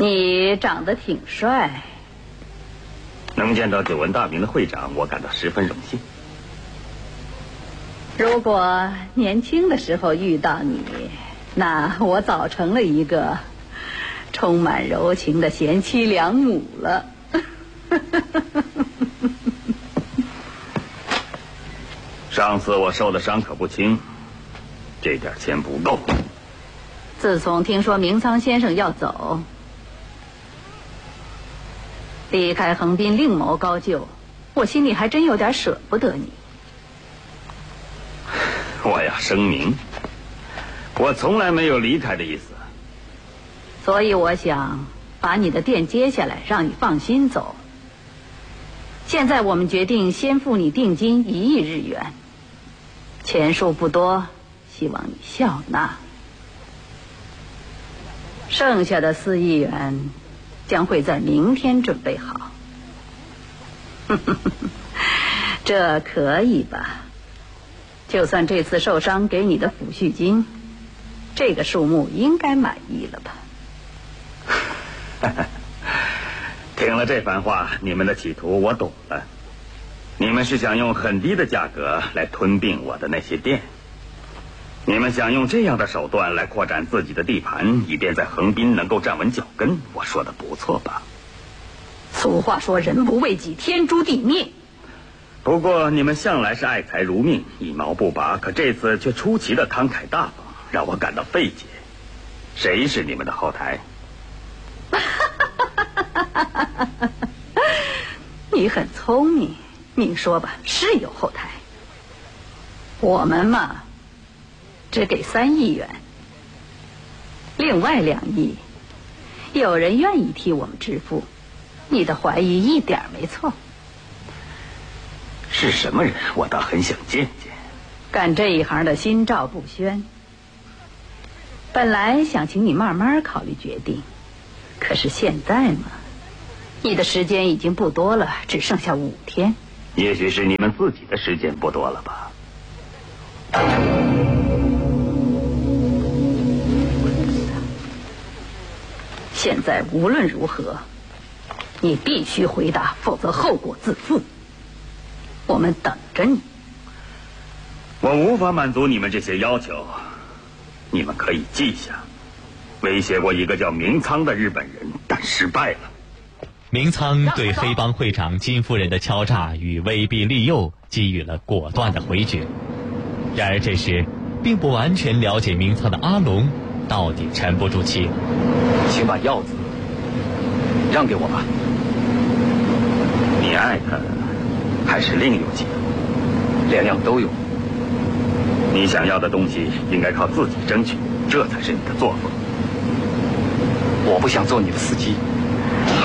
你长得挺帅， 能见到久闻大名的会长，我感到十分荣幸。 如果年轻的时候遇到你，那我早成了一个充满柔情的贤妻良母了。 上次我受的伤可不轻，这点钱不够。 自从听说明仓先生要走，离开横滨另谋高就，我心里还真有点舍不得你。 我要声明，我从来没有离开的意思。 所以我想把你的店接下来，让你放心走。现在我们决定先付你定金1亿日元，钱数不多，希望你笑纳。剩下的4亿元将会在明天准备好。这可以吧？就算这次受伤给你的抚恤金，这个数目应该满意了吧？ 听了这番话，你们的企图我懂了。你们是想用很低的价格来吞并我的那些店，你们想用这样的手段来扩展自己的地盘，以便在横滨能够站稳脚跟。我说的不错吧？ 俗话说，人不为己，天诛地灭。 不过你们向来是爱财如命，一毛不拔，可这次却出奇的慷慨大方，让我感到费解。谁是你们的后台？ 你很聪明，你说吧，是有后台。我们嘛，只给3亿元，另外2亿，有人愿意替我们支付。你的怀疑一点没错。 是什么人？我倒很想见见。 干这一行的心照不宣。本来想请你慢慢考虑决定，可是现在嘛，你的时间已经不多了，只剩下5天。 也许是你们自己的时间不多了吧。 现在无论如何，你必须回答，否则后果自负。我们等着你。 我无法满足你们这些要求，你们可以记下。威胁过一个叫明仓的日本人，但失败了。 明仓对黑帮会长金夫人的敲诈与威逼利诱给予了果断的回绝。然而这时并不完全了解明仓的阿龙到底沉不住气。 请把药子让给我吧。 你爱他还是另有企图 ，2样都有。 你想要的东西应该靠自己争取，这才是你的作风。 我不想做你的司机。